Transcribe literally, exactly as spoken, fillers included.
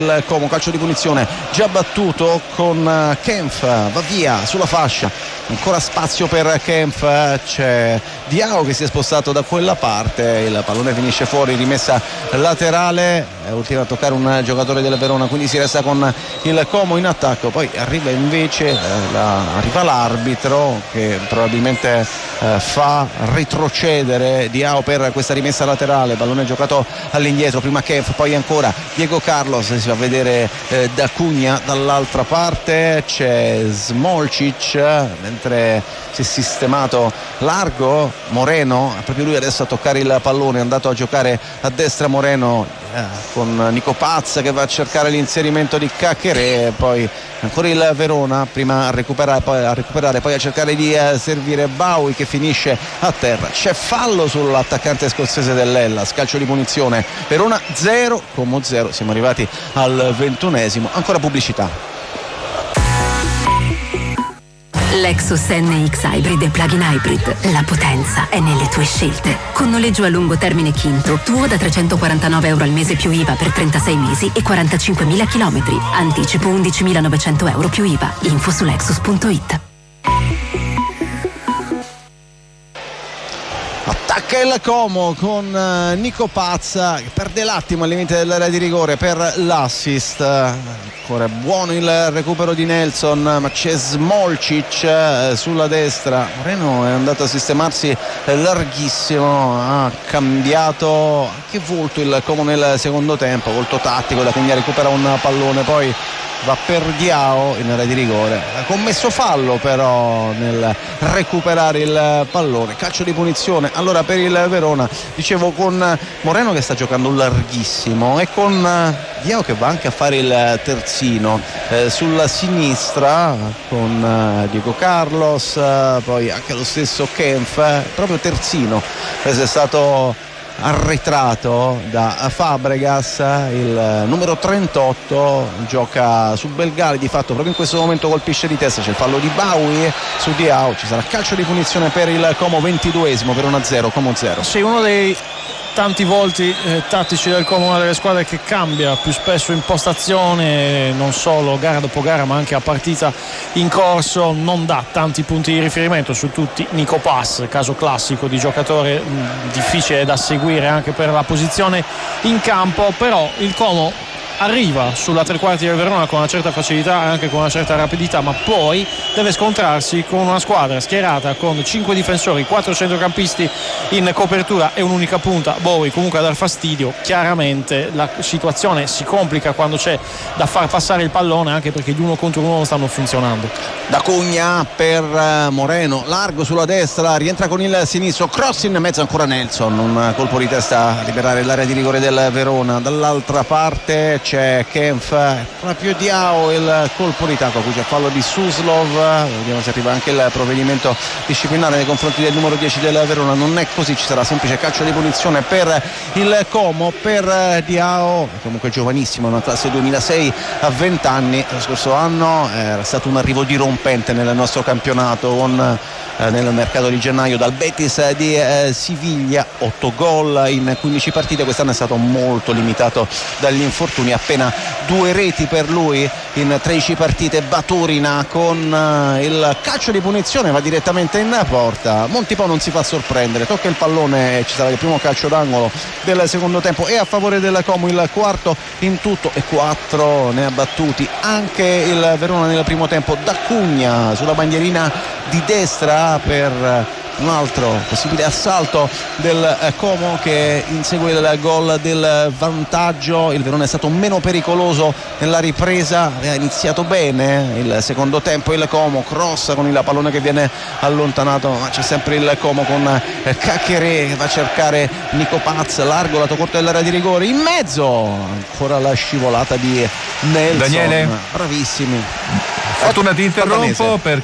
il Como, calcio di punizione già battuto con Kempf, va via sulla fascia, ancora spazio per Kempf, c'è Diao che si è spostato da quella parte, il pallone finisce fuori, rimessa laterale, è ultimo a toccare un giocatore del Verona, quindi si resta con il Como in attacco. Poi arriva invece eh, la, arriva l'arbitro che probabilmente eh, fa retrocedere Diao per questa rimessa laterale, pallone giocato all'indietro, prima Kempf, poi ancora Diego Carlos, si fa vedere eh, da Cugna dall'altra parte, c'è Smolcic, mentre si è sistemato largo Moreno, proprio lui adesso a toccare il pallone, è andato a giocare a destra Moreno eh, con Nico Pazza che va a cercare l'inserimento di Caccherè, poi ancora il Verona prima a recuperare, poi a, recuperare, poi a cercare di eh, servire Baui che finisce a terra. C'è fallo sull'attaccante scozzese dell'Hellas, calcio di punizione, Verona zero, Como zero, siamo arrivati al ventunesimo, ancora pubblicità. Lexus N X Hybrid e Plug-in Hybrid. La potenza è nelle tue scelte. Con noleggio a lungo termine Quinto, tuo da trecentoquarantanove euro al mese più I V A per trentasei mesi e quarantacinquemila chilometri. Anticipo undicimilanovecento euro più I V A. Info su lexus punto it. Attacca il Como con Nico Pazza che perde l'attimo al limite dell'area di rigore per l'assist. Ancora buono il recupero di Nelson, ma c'è Smolcic sulla destra. Moreno è andato a sistemarsi larghissimo, ha cambiato anche volto il Como nel secondo tempo, volto tattico, da Cugna recupera un pallone, poi va per Diao in area di rigore, ha commesso fallo però nel recuperare il pallone, calcio di punizione allora per il Verona, dicevo, con Moreno che sta giocando larghissimo e con Diao che va anche a fare il terzino eh, sulla sinistra con eh, Diego Carlos, eh, poi anche lo stesso Kempf, eh, proprio terzino, questo è stato arretrato da Fabregas, il numero trentotto gioca su Belgali, di fatto proprio in questo momento colpisce di testa, c'è il fallo di Baui su Diao, ci sarà calcio di punizione per il Como, ventiduesimo, per uno zero, Como zero. Sì, uno dei tanti volti eh, tattici del Como, una delle squadre che cambia più spesso impostazione, non solo gara dopo gara ma anche a partita in corso, non dà tanti punti di riferimento su tutti. Nico Pass, caso classico di giocatore mh, difficile da seguire anche per la posizione in campo, però il Como arriva sulla tre quarti del Verona con una certa facilità e anche con una certa rapidità, ma poi deve scontrarsi con una squadra schierata con cinque difensori, quattro centrocampisti in copertura e un'unica punta, Bowie, comunque a dar fastidio. Chiaramente la situazione si complica quando c'è da far passare il pallone, anche perché gli uno contro uno non stanno funzionando. Da Cugna per Moreno, largo sulla destra, rientra con il sinistro, cross in mezzo, ancora Nelson, un colpo di testa a liberare l'area di rigore del Verona. Dall'altra parte c'è Kempf, proprio Diao, il colpo di tacco, qui c'è fallo di Suslov, vediamo se arriva anche il provvedimento disciplinare nei confronti del numero dieci del Verona. Non è così, ci sarà semplice calcio di punizione per il Como, per Diao, comunque giovanissimo, una classe duemilasei a venti anni, lo scorso anno era stato un arrivo dirompente nel nostro campionato con eh, nel mercato di gennaio dal Betis di eh, Siviglia, otto gol in quindici partite, quest'anno è stato molto limitato dagli infortuni, appena due reti per lui in tredici partite. Baturina con eh, il calcio di punizione va direttamente in porta, Montipò non si fa sorprendere, tocca il pallone e ci sarà il primo calcio d'angolo del secondo tempo e a favore del Como, il quarto in tutto, e quattro ne ha battuti anche il Verona nel primo tempo. Da Cugna sulla bandierina di destra per un altro possibile assalto del Como che insegue il gol del vantaggio. Il Verona è stato meno pericoloso nella ripresa, aveva iniziato bene il secondo tempo il Como, cross con il pallone che viene allontanato, ma c'è sempre il Como con Caccherè che va a cercare Nico Paz, largo lato corto dell'area di rigore, in mezzo ancora la scivolata di Nelson. Daniele, bravissimi. Fortuna, ti interrompo per